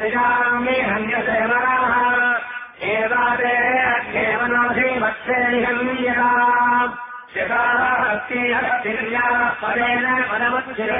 श्रियामि हन्यसेवराः एवादे अध्येवनाधि वत्से निहन्यता शिखाः हस्ति हस्तिर्याः पदेन वनवत्सिरे